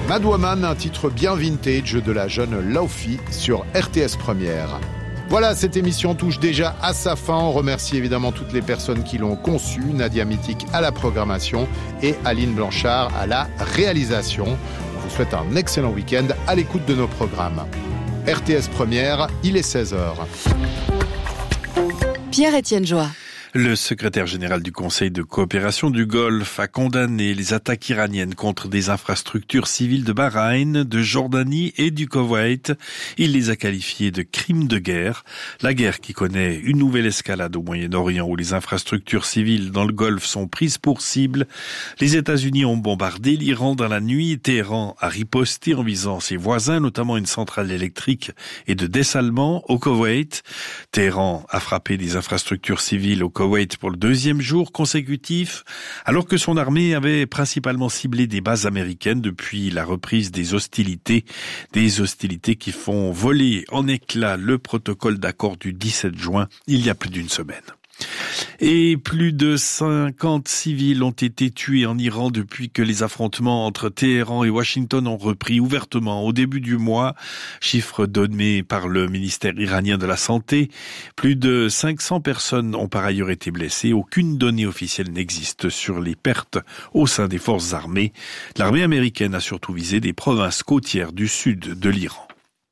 Mad Woman, un titre bien vintage de la jeune Laufey sur RTS Première. Voilà, cette émission touche déjà à sa fin. On remercie évidemment toutes les personnes qui l'ont conçue, Nadia Mitic à la programmation et Aline Blanchard à la réalisation. On vous souhaite un excellent week-end à l'écoute de nos programmes. RTS Première, il est 16h. Pierre-Étienne Joie. Le secrétaire général du Conseil de coopération du Golfe a condamné les attaques iraniennes contre des infrastructures civiles de Bahreïn, de Jordanie et du Koweït. Il les a qualifiées de crimes de guerre. La guerre qui connaît une nouvelle escalade au Moyen-Orient où les infrastructures civiles dans le Golfe sont prises pour cible. Les États-Unis ont bombardé l'Iran dans la nuit. Téhéran a riposté en visant ses voisins, notamment une centrale électrique et de dessalement au Koweït. Téhéran a frappé des infrastructures civiles au Koweït pour le deuxième jour consécutif, alors que son armée avait principalement ciblé des bases américaines depuis la reprise des hostilités qui font voler en éclats le protocole d'accord du 17 juin, il y a plus d'une semaine. Et plus de 50 civils ont été tués en Iran depuis que les affrontements entre Téhéran et Washington ont repris ouvertement au début du mois. Chiffre donné par le ministère iranien de la Santé. Plus de 500 personnes ont par ailleurs été blessées. Aucune donnée officielle n'existe sur les pertes au sein des forces armées. L'armée américaine a surtout visé des provinces côtières du sud de l'Iran.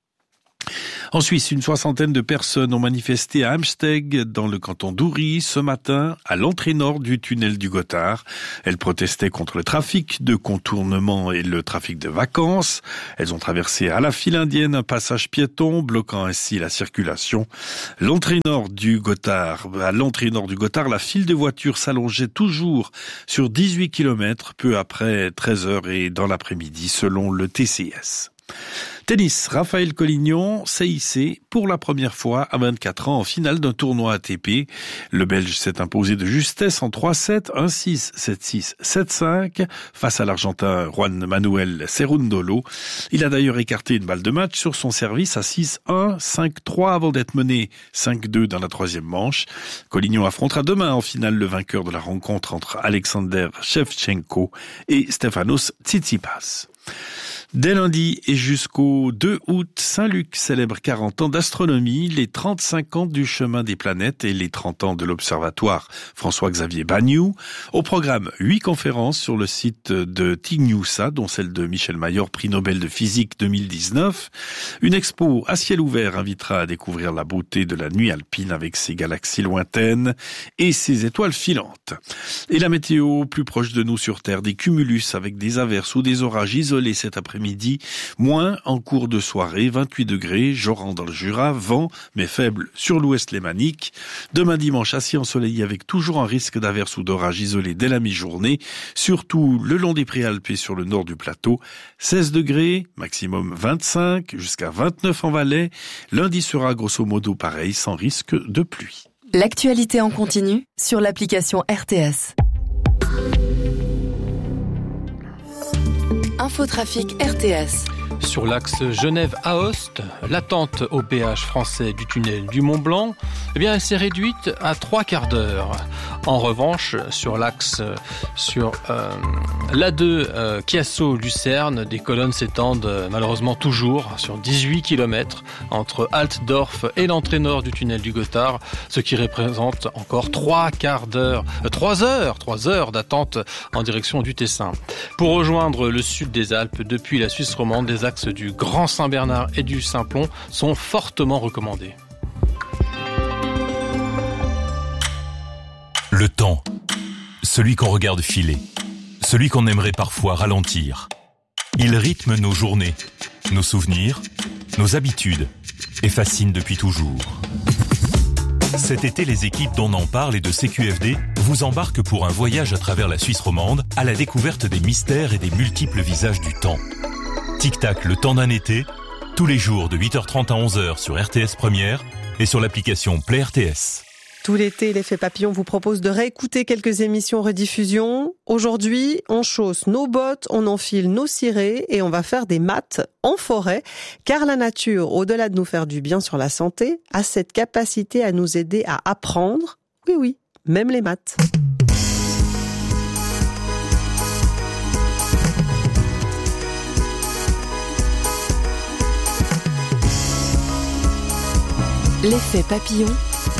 En Suisse, une soixantaine de personnes ont manifesté à Amsteg, dans le canton d'Uri, ce matin, à l'entrée nord du tunnel du Gothard. Elles protestaient contre le trafic de contournement et le trafic de vacances. Elles ont traversé à la file indienne un passage piéton, bloquant ainsi la circulation. À l'entrée nord du Gothard, la file de voitures s'allongeait toujours sur 18 km, peu après 13h et dans l'après-midi, selon le TCS. Tennis, Raphaël Collignon s'est hissé pour la première fois à 24 ans en finale d'un tournoi ATP. Le Belge s'est imposé de justesse en 3-7, 1-6, 7-6, 7-5 face à l'Argentin Juan Manuel Cerundolo. Il a d'ailleurs écarté une balle de match sur son service à 6-1, 5-3 avant d'être mené 5-2 dans la troisième manche. Collignon affrontera demain en finale le vainqueur de la rencontre entre Alexander Shevchenko et Stefanos Tsitsipas. Dès lundi et jusqu'au 2 août, Saint-Luc célèbre 40 ans d'astronomie, les 35 ans du chemin des planètes et les 30 ans de l'observatoire François-Xavier Bagnoud. Au programme, 8 conférences sur le site de Tignusa, dont celle de Michel Mayor, prix Nobel de physique 2019. Une expo à ciel ouvert invitera à découvrir la beauté de la nuit alpine avec ses galaxies lointaines et ses étoiles filantes. Et la météo plus proche de nous sur Terre, des cumulus avec des averses ou des orages isolés cet après-midi, moins en cours de soirée, 28 degrés, Joran dans le Jura, vent, mais faible sur l'ouest lémanique. Demain dimanche, assis ensoleillé avec toujours un risque d'averse ou d'orage isolé dès la mi-journée, surtout le long des préalpes et sur le nord du plateau. 16 degrés, maximum 25, jusqu'à 29 en Valais. Lundi sera grosso modo pareil, sans risque de pluie. L'actualité en continu sur l'application RTS. Infotrafic RTS. Sur l'axe Genève-Aoste, l'attente au péage français du tunnel du Mont-Blanc, elle s'est réduite à 3 quarts d'heure. En revanche, sur l'axe sur l'A2 Chiasso-Lucerne, des colonnes s'étendent malheureusement toujours sur 18 km entre Altdorf et l'entrée nord du tunnel du Gothard, ce qui représente encore 3 heures d'attente en direction du Tessin. Pour rejoindre le sud des Alpes depuis la Suisse romande, les axes du Grand Saint-Bernard et du Simplon sont fortement recommandés. Le temps, celui qu'on regarde filer, celui qu'on aimerait parfois ralentir. Il rythme nos journées, nos souvenirs, nos habitudes et fascine depuis toujours. Cet été, les équipes d'On en parle et de CQFD vous embarquent pour un voyage à travers la Suisse romande à la découverte des mystères et des multiples visages du temps. Tic-tac, le temps d'un été, tous les jours de 8h30 à 11h sur RTS Première et sur l'application Play RTS. Tout l'été, l'effet papillon vous propose de réécouter quelques émissions rediffusion. Aujourd'hui, on chausse nos bottes, on enfile nos cirés et on va faire des maths en forêt. Car la nature, au-delà de nous faire du bien sur la santé, a cette capacité à nous aider à apprendre. Oui, même les maths. L'effet papillon.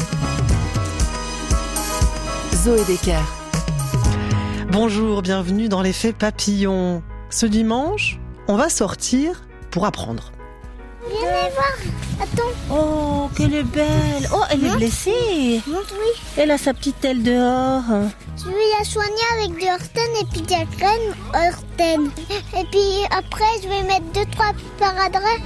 Zoé Decker. Bonjour, bienvenue dans l'effet papillon. Ce dimanche, on va sortir pour apprendre. Viens voir, attends. Oh, qu'elle est belle. Oh, elle est blessée. Oui. Elle a sa petite aile dehors. Je vais la soigner avec de Horten et puis de la crème Horten. Et puis après, je vais mettre 2-3 sparadrap.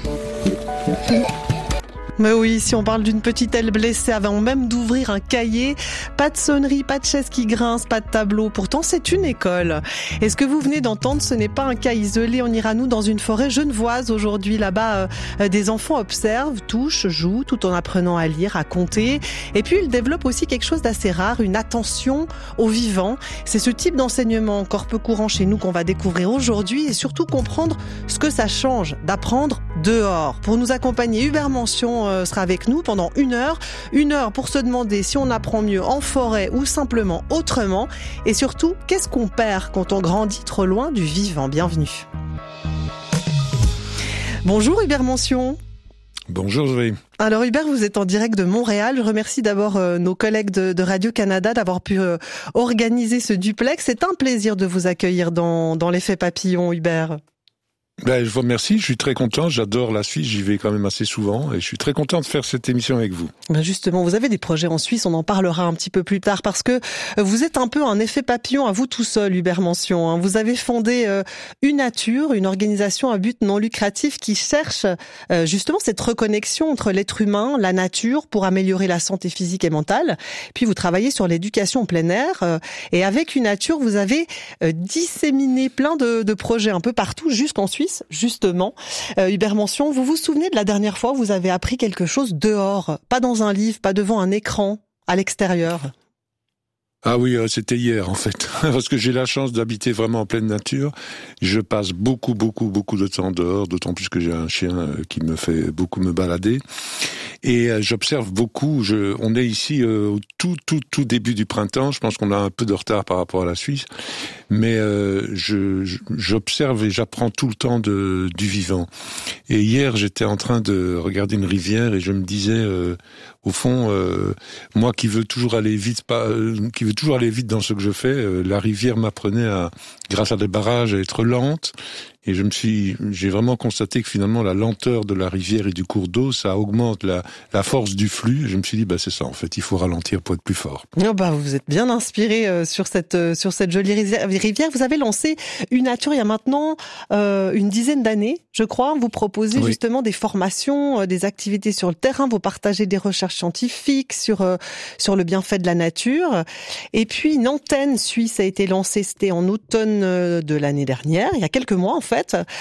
Mais oui, si on parle d'une petite aile blessée avant même d'ouvrir un cahier, pas de sonnerie, pas de chaise qui grince, pas de tableau. Pourtant, c'est une école. Et ce que vous venez d'entendre, ce n'est pas un cas isolé. On ira, nous, dans une forêt genevoise aujourd'hui. Là-bas, des enfants observent, touchent, jouent, tout en apprenant à lire, à compter. Et puis, ils développent aussi quelque chose d'assez rare, une attention au vivant. C'est ce type d'enseignement encore peu courant chez nous qu'on va découvrir aujourd'hui et surtout comprendre ce que ça change d'apprendre dehors. Pour nous accompagner, Hubert Mention sera avec nous pendant 1 heure. 1 heure pour se demander si on apprend mieux en forêt ou simplement autrement. Et surtout, qu'est-ce qu'on perd quand on grandit trop loin du vivant? Bienvenue. Bonjour Hubert Mention. Bonjour Zoé. Alors Hubert, vous êtes en direct de Montréal. Je remercie d'abord nos collègues de Radio-Canada d'avoir pu organiser ce duplex. C'est un plaisir de vous accueillir dans l'effet papillon, Hubert. Je vous remercie, je suis très content, j'adore la Suisse, j'y vais quand même assez souvent et je suis très content de faire cette émission avec vous. Justement, vous avez des projets en Suisse, on en parlera un petit peu plus tard parce que vous êtes un peu un effet papillon à vous tout seul, Hubert Mention. Vous avez fondé Unature, une organisation à but non lucratif qui cherche justement cette reconnexion entre l'être humain, la nature pour améliorer la santé physique et mentale. Puis vous travaillez sur l'éducation en plein air et avec Unature, vous avez disséminé plein de projets un peu partout jusqu'en Suisse. Justement, Hubert Mention, vous vous souvenez de la dernière fois où vous avez appris quelque chose dehors, pas dans un livre, pas devant un écran, à l'extérieur? Ah oui, c'était hier en fait, parce que j'ai la chance d'habiter vraiment en pleine nature. Je passe beaucoup de temps dehors, d'autant plus que j'ai un chien qui me fait beaucoup me balader. Et j'observe beaucoup. On est ici au tout début du printemps. Je pense qu'on a un peu de retard par rapport à la Suisse, mais j'observe et j'apprends tout le temps du vivant. Et hier, j'étais en train de regarder une rivière et je me disais, au fond, moi qui veux toujours aller vite, qui veut toujours aller vite dans ce que je fais, la rivière m'apprenait grâce à des barrages, à être lente. Et j'ai vraiment constaté que finalement la lenteur de la rivière et du cours d'eau, ça augmente la force du flux. Et je me suis dit, c'est ça, en fait, il faut ralentir pour être plus fort. Vous êtes bien inspiré sur cette jolie rivière. Vous avez lancé Unature il y a maintenant une dizaine d'années, je crois. Vous proposez justement des formations, des activités sur le terrain. Vous partagez des recherches scientifiques sur le bienfait de la nature. Et puis une antenne suisse a été lancée, c'était en automne de l'année dernière, il y a quelques mois en fait.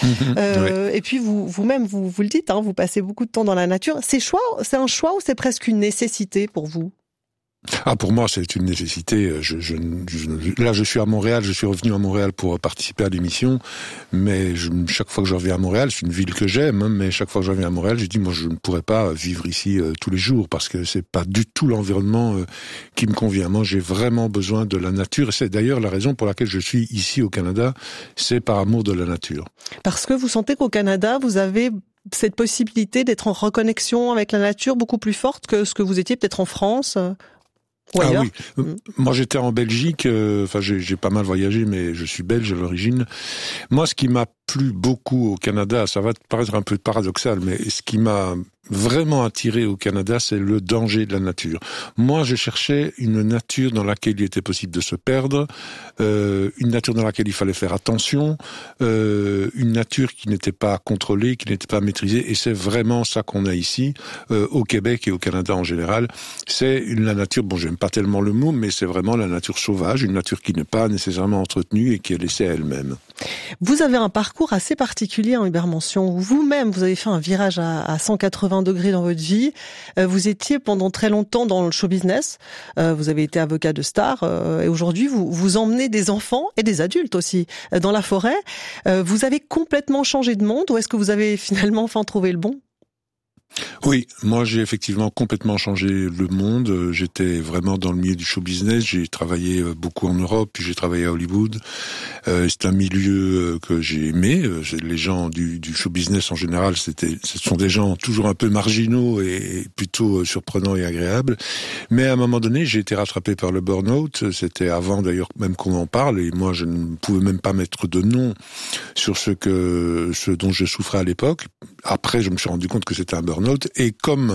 Et puis vous-même, vous le dites, vous passez beaucoup de temps dans la nature. C'est un choix ou c'est presque une nécessité pour vous? Pour moi, c'est une nécessité. Là, je suis à Montréal, je suis revenu à Montréal pour participer à l'émission, mais chaque fois que je reviens à Montréal, c'est une ville que j'aime, mais chaque fois que je reviens à Montréal, je dis, moi, je ne pourrais pas vivre ici tous les jours, parce que c'est pas du tout l'environnement qui me convient. Moi, j'ai vraiment besoin de la nature, et c'est d'ailleurs la raison pour laquelle je suis ici au Canada, c'est par amour de la nature. Parce que vous sentez qu'au Canada, vous avez cette possibilité d'être en reconnexion avec la nature beaucoup plus forte que ce que vous étiez peut-être en France? Oui. Moi, j'étais en Belgique. J'ai pas mal voyagé, mais je suis belge à l'origine. Moi, ce qui m'a plu beaucoup au Canada, ça va paraître un peu paradoxal, mais ce qui m'a vraiment attiré au Canada, c'est le danger de la nature. Moi, je cherchais une nature dans laquelle il était possible de se perdre, une nature dans laquelle il fallait faire attention, une nature qui n'était pas contrôlée, qui n'était pas maîtrisée, et c'est vraiment ça qu'on a ici, au Québec et au Canada en général. C'est la nature, j'aime pas tellement le mot, mais c'est vraiment la nature sauvage, une nature qui n'est pas nécessairement entretenue et qui est laissée à elle-même. Vous avez un parcours assez particulier, Hubert Mention. Vous-même, vous avez fait un virage à 180 degrés dans votre vie. Vous étiez pendant très longtemps dans le show business. Vous avez été avocat de star. Et aujourd'hui, vous emmenez des enfants et des adultes aussi dans la forêt. Vous avez complètement changé de monde ou est-ce que vous avez finalement enfin trouvé le bon ? Oui, moi j'ai effectivement complètement changé le monde. J'étais vraiment dans le milieu du show business. J'ai travaillé beaucoup en Europe, puis j'ai travaillé à Hollywood. C'est un milieu que j'ai aimé. Les gens du show business en général, ce sont des gens toujours un peu marginaux et plutôt surprenants et agréables. Mais à un moment donné, j'ai été rattrapé par le burn-out. C'était avant d'ailleurs même qu'on en parle, et moi je ne pouvais même pas mettre de nom sur ce dont je souffrais à l'époque. Après, je me suis rendu compte que c'était un burn-out, et comme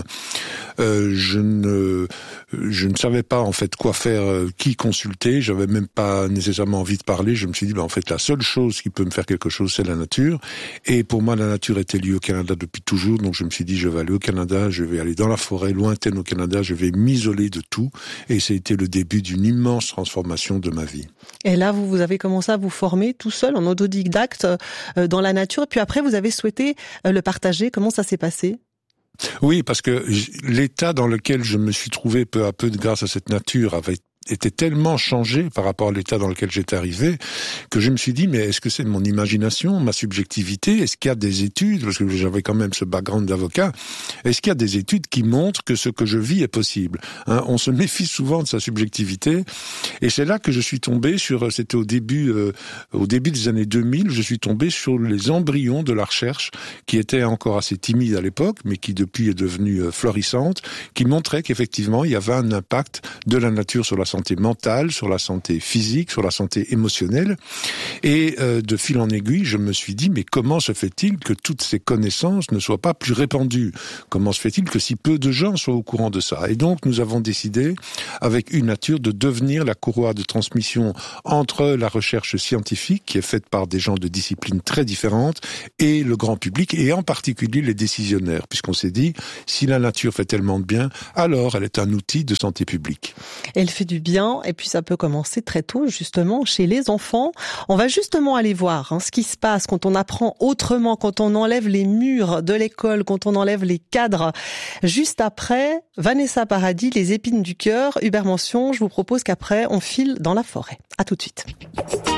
je ne savais pas en fait quoi faire, qui consulter, j'avais même pas nécessairement envie de parler, je me suis dit en fait la seule chose qui peut me faire quelque chose, c'est la nature. Et pour moi, la nature était liée au Canada depuis toujours, donc je me suis dit je vais aller au Canada, je vais aller dans la forêt lointaine au Canada, je vais m'isoler de tout, et ça a été le début d'une immense transformation de ma vie. Et là, vous avez commencé à vous former tout seul en autodidacte dans la nature, et puis après vous avez souhaité le partager. Comment ça s'est passé ? Oui, parce que l'état dans lequel je me suis trouvé peu à peu grâce à cette nature avait était tellement changé par rapport à l'état dans lequel j'étais arrivé que je me suis dit, mais est-ce que c'est mon imagination, ma subjectivité? Est-ce qu'il y a des études, parce que j'avais quand même ce background d'avocat, est-ce qu'il y a des études qui montrent que ce que je vis est possible? On se méfie souvent de sa subjectivité, et c'est là que je suis tombé sur, c'était au début des années 2000, je suis tombé sur les embryons de la recherche, qui étaient encore assez timides à l'époque, mais qui depuis est devenue florissante, qui montraient qu'effectivement, il y avait un impact de la nature sur la santé mentale, sur la santé physique, sur la santé émotionnelle. Et de fil en aiguille, je me suis dit, mais comment se fait-il que toutes ces connaissances ne soient pas plus répandues? Comment se fait-il que si peu de gens soient au courant de ça? Et donc, nous avons décidé, avec Unature, de devenir la courroie de transmission entre la recherche scientifique, qui est faite par des gens de disciplines très différentes, et le grand public, et en particulier les décisionnaires, puisqu'on s'est dit, si la nature fait tellement de bien, alors elle est un outil de santé publique. Elle fait du bien, et puis ça peut commencer très tôt, justement, chez les enfants. On va justement aller voir ce qui se passe quand on apprend autrement, quand on enlève les murs de l'école, quand on enlève les cadres. Juste après, Vanessa Paradis, les épines du cœur. Hubert Mention, je vous propose qu'après, on file dans la forêt. À tout de suite.